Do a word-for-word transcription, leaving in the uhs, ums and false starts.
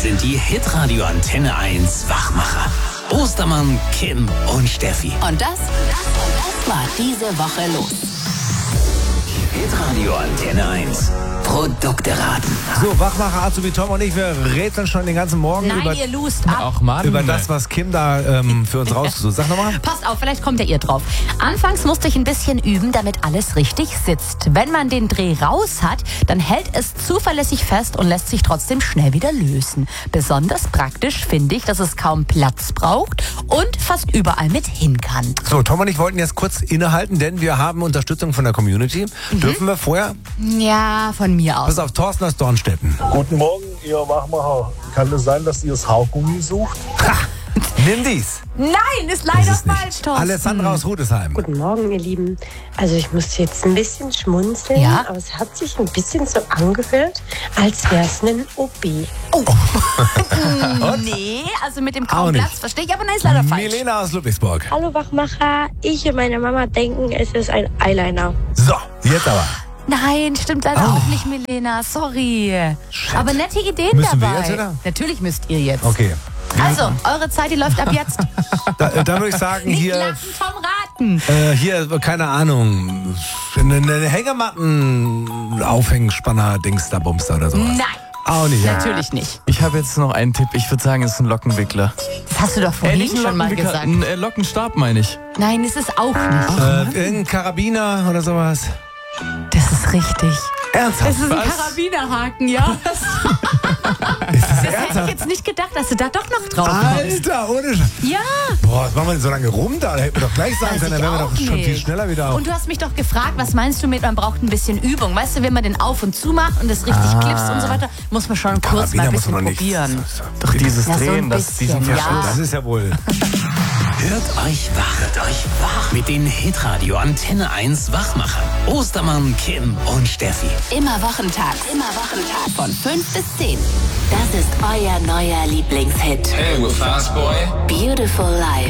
Das sind die Hitradio Antenne eins Wachmacher. Ostermann, Kim und Steffi. Und das, das, das war diese Woche los. Hitradio Antenne eins. Produkte raten. So, Wachmacher, Azubi Tom und ich, wir rätseln schon den ganzen Morgen Nein, über, ihr lust ab. Ach Mann. über das, was Kim da ähm, für uns rausgesucht. Sag nochmal. Passt auf, vielleicht kommt ja ihr drauf. Anfangs musste ich ein bisschen üben, damit alles richtig sitzt. Wenn man den Dreh raus hat, dann hält es zuverlässig fest und lässt sich trotzdem schnell wieder lösen. Besonders praktisch finde ich, dass es kaum Platz braucht und fast überall mit hin kann. So, Tom und ich wollten jetzt kurz innehalten, denn wir haben Unterstützung von der Community. Mhm. Dürfen wir vorher? Ja, von mir aus. Pass auf, Thorsten aus Dornstetten. Guten Morgen, ihr Wachmacher. Kann es sein, dass ihr das Haargummi sucht? Ha! Nimm dies. Nein, ist leider Das ist nicht. falsch, Thorsten. Alessandra aus Rudesheim. Guten Morgen, ihr Lieben. Also ich musste jetzt ein bisschen schmunzeln, Ja? aber es hat sich ein bisschen so angehört, als wäre es ein O B. Nee, also mit dem Auch kaum nicht. Platz verstehe ich, aber nein, ist leider falsch. Milena aus Ludwigsburg. Hallo Wachmacher, ich und meine Mama denken, es ist ein Eyeliner. So, jetzt aber. Nein, stimmt leider Oh. auch nicht, Milena. Sorry. Shit. Aber nette Ideen Müssen wir dabei. jetzt, oder? Natürlich müsst ihr jetzt. Okay. Also, eure Zeit, die läuft ab jetzt. Da, äh, dann würde ich sagen, Nicht hier, lachen vom Raten. äh, hier, keine Ahnung, eine, eine Hängematten-Aufhängspanner-Dings da Bumster oder sowas. Nein, Auch nicht, ja. natürlich nicht. Ich habe jetzt noch einen Tipp. Ich würde sagen, es ist ein Lockenwickler. Das hast du doch vorhin nicht ein schon mal Lockenwickler, gesagt. ein äh, Lockenstab meine ich. Nein, ist es auch nicht. Äh, irgendein Karabiner oder sowas. Das ist richtig. Ernsthaft? Das ist ein Was? Karabinerhaken, ja. Ist das Das hätte ernsthaft? ich jetzt nicht gedacht, dass du da doch noch drauf kommst. Alter, ohne Sch Ja. Boah, was machen wir denn so lange rum da? Da hätten wir doch gleich sagen Weiß können, dann ich wären wir auch doch schon nicht. viel schneller wieder auf. Und du hast mich doch gefragt, was meinst du mit, man braucht ein bisschen Übung. Weißt du, wenn man den auf und zu macht und das richtig klipst und so weiter, muss man schon kurz mal ein Karabiner muss bisschen man noch nicht. probieren. Doch dieses Ja, so ein Drehen, das, bisschen, diesen ja. Verschluss. Das ist ja wohl. Hört euch wach, hört euch wach mit den Hitradio Antenne eins Wachmachern. Ostermann, Kim und Steffi. Immer wochentags, immer wochentags von fünf bis zehn. Das ist euer neuer Lieblingshit. Hey, we're Fast Boy. Beautiful Life.